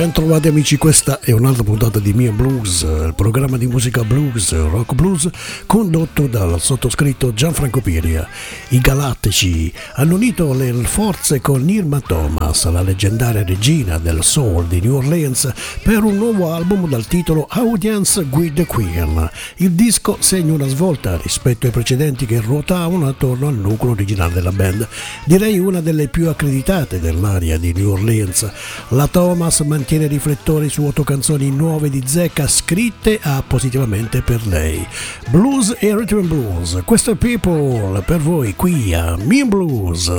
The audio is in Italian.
Bentrovati amici, questa è un'altra puntata di Mia Blues, il programma di musica blues, rock blues, condotto dal sottoscritto Gianfranco Piria. I Galattici hanno unito le forze con Irma Thomas, la leggendaria regina del soul di New Orleans, per un nuovo album dal titolo Audience with the Queen. Il disco segna una svolta rispetto ai precedenti che ruotavano attorno al nucleo originale della band, direi una delle più accreditate dell'area di New Orleans. La Thomas mantiene riflettori su 8 canzoni nuove di zecca scritte appositivamente per lei. Blues e rhythm and blues, questo è People per voi qui a Mean Blues.